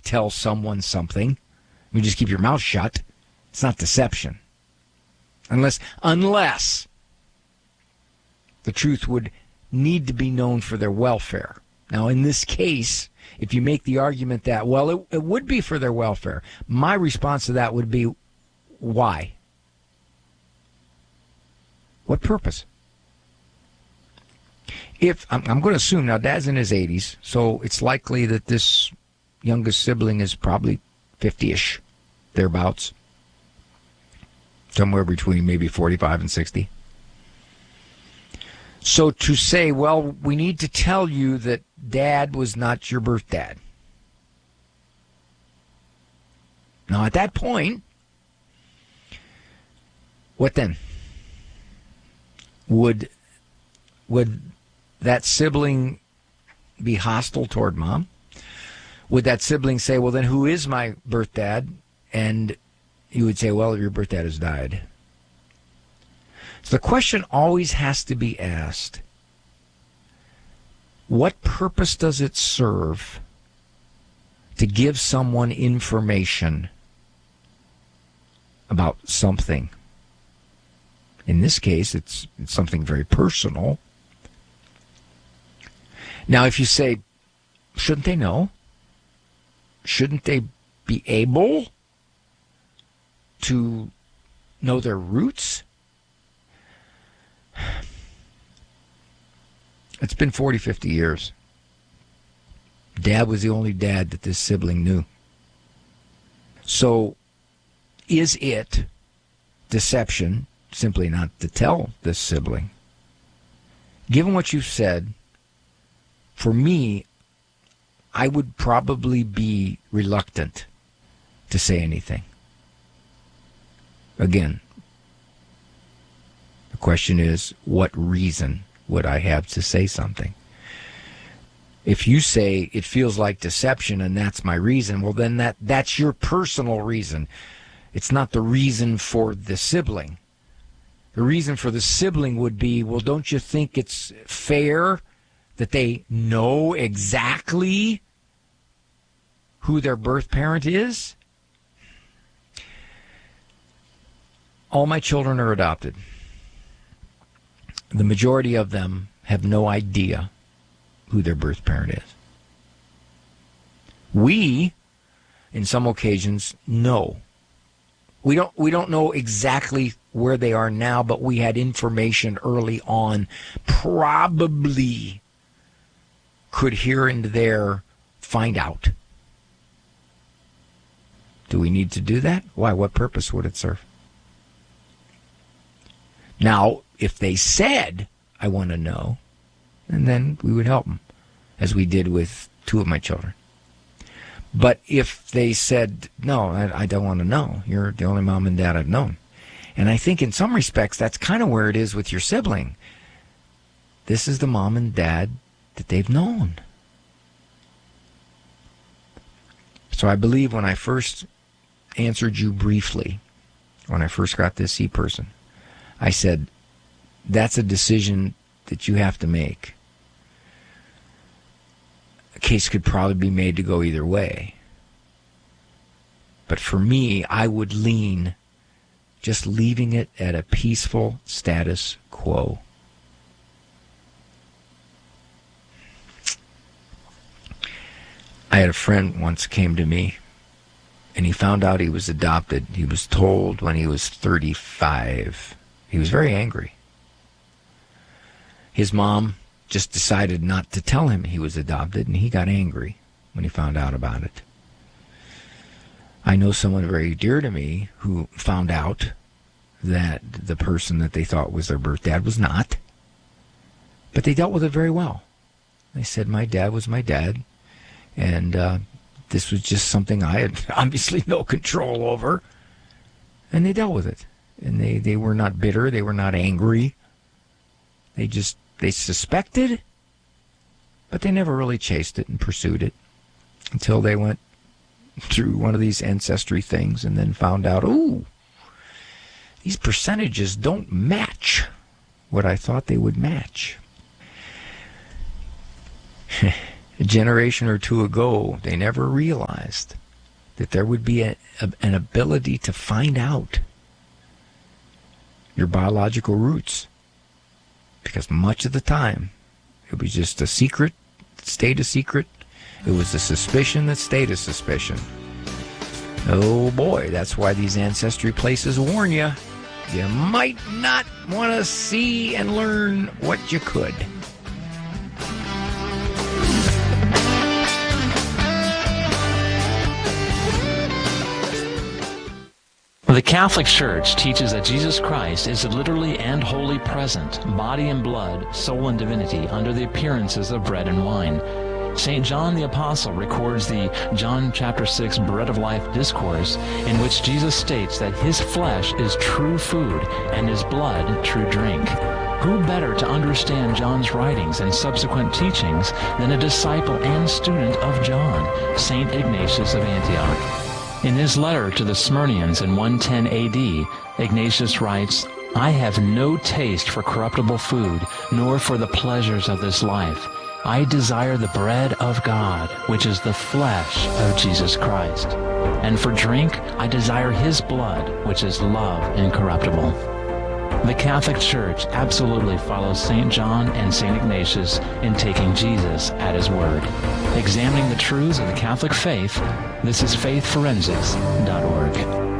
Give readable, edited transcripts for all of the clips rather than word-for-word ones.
tell someone something. You just keep your mouth shut. It's not deception. Unless the truth would need to be known for their welfare. Now, in this case, if you make the argument that, well, it would be for their welfare, my response to that would be, why? What purpose? If I'm going to assume, now Dad's in his 80s, so it's likely that this youngest sibling is probably 50-ish, thereabouts. Somewhere between maybe 45 and 60. So to say, well, we need to tell you that Dad was not your birth dad. Now, at that point, what then? Would that sibling be hostile toward Mom? Would that sibling say, well, then who is my birth dad? And you would say, well, your birth dad has died. So the question always has to be asked, what purpose does it serve to give someone information about something? In this case, it's something very personal. Now, if you say, shouldn't they know? Shouldn't they be able to know their roots? It's been 40, 50 years. Dad was the only dad that this sibling knew. So, is it deception simply not to tell this sibling? Given what you've said, for me, I would probably be reluctant to say anything. Again, the question is, what reason would I have to say something? If you say it feels like deception and that's my reason, well, then that's your personal reason. It's not the reason for the sibling. The reason for the sibling would be, well, don't you think it's fair that they know exactly who their birth parent is? All my children are adopted. The majority of them have no idea who their birth parent is. We, in some occasions, know. We don't know exactly where they are now, but we had information early on, probably could here and there find out. Do we need to do that? Why? What purpose would it serve? Now, if they said, I want to know, and then we would help them, as we did with two of my children. But if they said, no, I don't want to know, you're the only mom and dad I've known. And I think in some respects, that's kind of where it is with your sibling. This is the mom and dad that they've known. So I believe when I first answered you briefly, when I first got this C-person, I said, that's a decision that you have to make. A case could probably be made to go either way. But for me, I would lean just leaving it at a peaceful status quo. I had a friend once came to me, and he found out he was adopted. He was told when he was 35. He was very angry. His mom just decided not to tell him he was adopted, and he got angry when he found out about it. I know someone very dear to me who found out that the person that they thought was their birth dad was not, but they dealt with it very well. They said, my dad was my dad, and this was just something I had obviously no control over, and they dealt with it. And they were not bitter. They were not angry. They suspected, but they never really chased it and pursued it until they went through one of these ancestry things and then found out, ooh, these percentages don't match what I thought they would match. A generation or two ago, they never realized that there would be an ability to find out your biological roots. Because much of the time, it was just a secret that stayed a secret. It was a suspicion that stayed a suspicion. Oh boy, that's why these ancestry places warn you. You might not want to see and learn what you could. The Catholic Church teaches that Jesus Christ is literally and wholly present, body and blood, soul and divinity, under the appearances of bread and wine. St. John the Apostle records the John chapter 6 Bread of Life discourse, in which Jesus states that his flesh is true food and his blood true drink. Who better to understand John's writings and subsequent teachings than a disciple and student of John, St. Ignatius of Antioch? In his letter to the Smyrnians in 110 AD, Ignatius writes, "I have no taste for corruptible food, nor for the pleasures of this life. I desire the bread of God, which is the flesh of Jesus Christ. And for drink, I desire his blood, which is love incorruptible." The Catholic Church absolutely follows St. John and St. Ignatius in taking Jesus at his word. Examining the truths of the Catholic faith, this is faithforensics.org.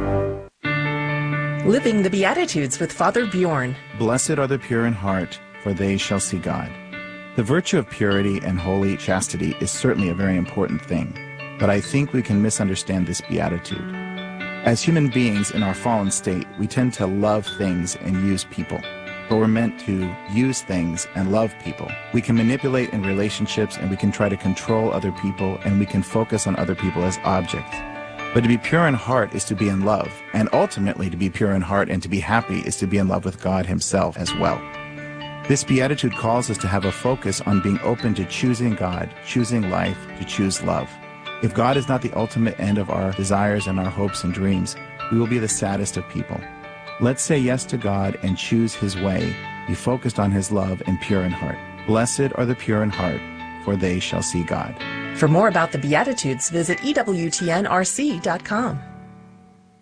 Living the Beatitudes with Father Bjorn. Blessed are the pure in heart, for they shall see God. The virtue of purity and holy chastity is certainly a very important thing, but I think we can misunderstand this beatitude. As human beings in our fallen state, we tend to love things and use people, but we're meant to use things and love people. We can manipulate in relationships, and we can try to control other people, and we can focus on other people as objects. But to be pure in heart is to be in love, and ultimately to be pure in heart and to be happy is to be in love with God himself as well. This beatitude calls us to have a focus on being open to choosing God, choosing life, to choose love. If God is not the ultimate end of our desires and our hopes and dreams, we will be the saddest of people. Let's say yes to God and choose his way, be focused on his love and pure in heart. Blessed are the pure in heart, for they shall see God. For more about the Beatitudes, visit EWTNRC.com.